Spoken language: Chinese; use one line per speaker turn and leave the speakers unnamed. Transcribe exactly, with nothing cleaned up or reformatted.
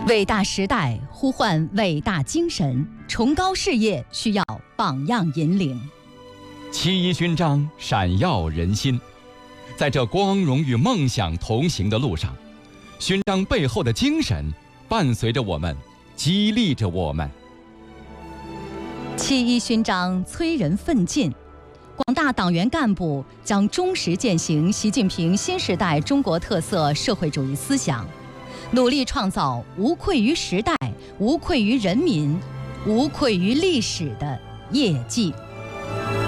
伟大时代呼唤伟大精神，崇高事业需要榜样引领。
七一勋章闪耀人心，在这光荣与梦想同行的路上，勋章背后的精神伴随着我们，激励着我们。
七一勋章催人奋进，广大党员干部将忠实践行习近平新时代中国特色社会主义思想，努力创造无愧于时代、无愧于人民、无愧于历史的业绩。